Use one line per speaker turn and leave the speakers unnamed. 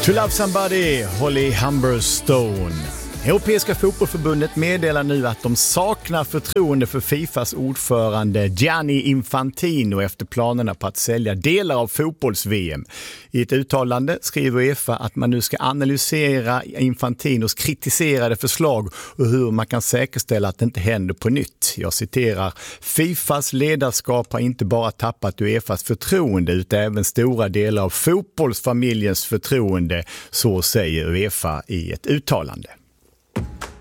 To Love Somebody, Holly Humberstone. Europeiska fotbollsförbundet meddelar nu att de saknar förtroende för FIFAs ordförande Gianni Infantino efter planerna på att sälja delar av fotbolls-VM. I ett uttalande skriver UEFA att man nu ska analysera Infantinos kritiserade förslag och hur man kan säkerställa att det inte händer på nytt. Jag citerar: FIFAs ledarskap har inte bara tappat UEFAs förtroende utan även stora delar av fotbollsfamiljens förtroende, så säger UEFA i ett uttalande.